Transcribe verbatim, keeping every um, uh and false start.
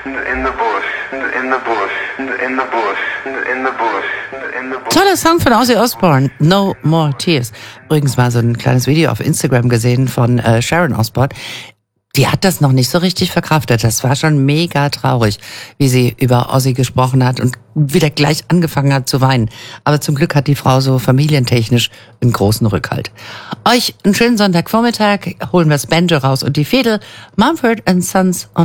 in the bush, in the bush, in the bush, in the bush, in the bush. Toller Song von Ozzy Osbourne, No More Tears. Übrigens mal so ein kleines Video auf Instagram gesehen von äh, Sharon Osbourne. Die hat das noch nicht so richtig verkraftet. Das war schon mega traurig, wie sie über Ozzy gesprochen hat und wieder gleich angefangen hat zu weinen. Aber zum Glück hat die Frau so familientechnisch einen großen Rückhalt. Euch einen schönen Sonntagvormittag, holen wir das Banjo raus und die Fiddle, Mumford and Sons on